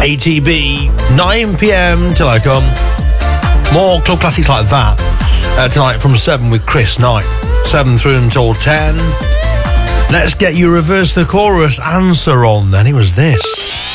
ATB, 9 p.m. till I come. More club classics like that tonight from 7 with Chris Knight. 7 through until 10. Let's get your reverse the chorus answer on then. It was this.